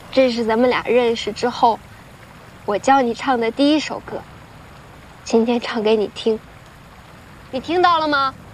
这是咱们俩认识之后，我教你唱的第一首歌，今天唱给你听，你听到了吗？